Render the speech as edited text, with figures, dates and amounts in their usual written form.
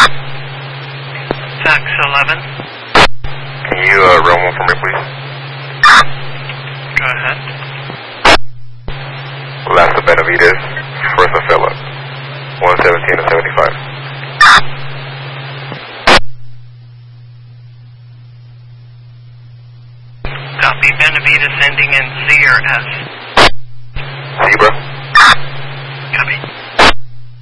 Tax 11. Can you run one for me, please? Go ahead. Last of Benavides, first of Phillip, 117 and 75. Copy. Benavides ending in Z or S.